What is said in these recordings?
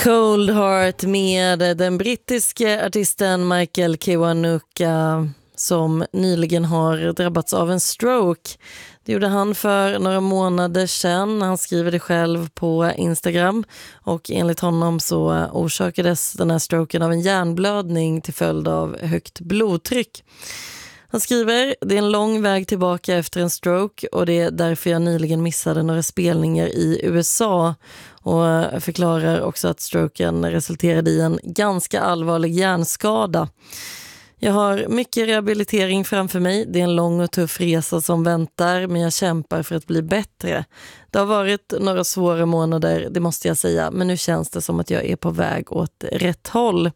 Cold Heart med den brittiske artisten Michael Kiwanuka som nyligen har drabbats av en stroke. Det gjorde han för några månader sedan. Han skriver det själv på Instagram och enligt honom så orsakades den här stroken av en hjärnblödning till följd av högt blodtryck. Han skriver, det är en lång väg tillbaka efter en stroke och det är därför jag nyligen missade några spelningar i USA, och förklarar också att stroken resulterade i en ganska allvarlig hjärnskada. Jag har mycket rehabilitering framför mig. Det är en lång och tuff resa som väntar, men jag kämpar för att bli bättre. Det har varit några svåra månader, det måste jag säga, men nu känns det som att jag är på väg åt rätt håll.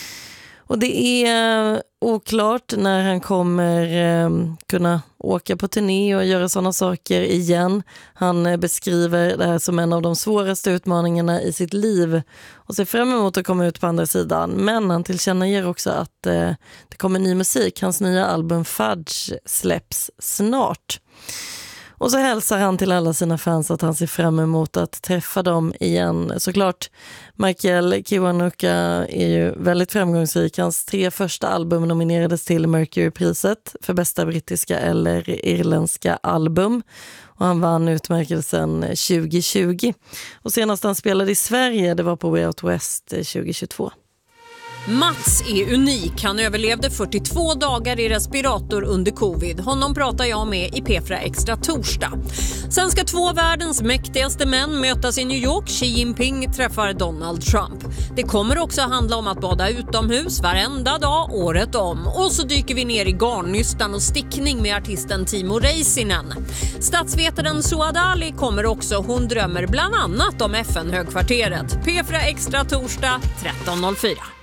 Och det är oklart när han kommer kunna åka på turné och göra sådana saker igen. Han beskriver det här som en av de svåraste utmaningarna i sitt liv och ser fram emot att komma ut på andra sidan. Men han tillkännager också att det kommer ny musik. Hans nya album Fudge släpps snart. Och så hälsar han till alla sina fans att han ser fram emot att träffa dem igen. Såklart, Michael Kiwanuka är ju väldigt framgångsrik. Hans 3 första album nominerades till Mercury-priset för bästa brittiska eller irländska album. Och han vann utmärkelsen 2020. Och senast han spelade i Sverige, det var på Way Out West 2022. Mats är unik. Han överlevde 42 dagar i respirator under covid. Honom pratar jag med i P4 Extra torsdag. Sen ska 2 världens mäktigaste män mötas i New York. Xi Jinping träffar Donald Trump. Det kommer också handla om att bada utomhus varenda dag, året om. Och så dyker vi ner i garnnystan och stickning med artisten Timo Räisänen. Statsvetaren Suad Ali kommer också. Hon drömmer bland annat om FN-högkvarteret. P4 Extra torsdag 13.04.